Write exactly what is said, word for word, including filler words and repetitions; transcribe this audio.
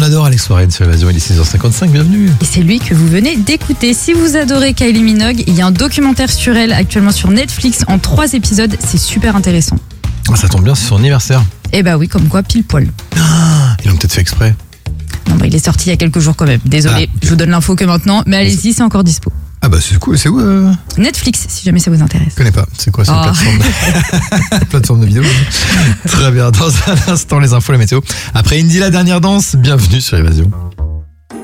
adore Alex Warren sur Évasion, il est six heures cinquante-cinq, bienvenue. Et c'est lui que vous venez d'écouter. Si vous adorez Kylie Minogue, il y a un documentaire sur elle actuellement sur Netflix en trois épisodes, c'est super intéressant. Ah, ça tombe bien, c'est son anniversaire. Eh bah oui, comme quoi, pile poil. Ah, ils l'ont peut-être fait exprès. Non, bah il est sorti il y a quelques jours quand même. Désolé, Ah. je vous donne l'info que maintenant, mais allez-y, c'est encore dispo. Ah bah c'est cool, c'est où euh... Netflix, si jamais ça vous intéresse. Je connais pas, c'est quoi, c'est une Oh. plateforme de... plateforme de vidéo. Très bien, dans un instant les infos, la météo. Après Indy, la dernière danse, bienvenue sur Évasion.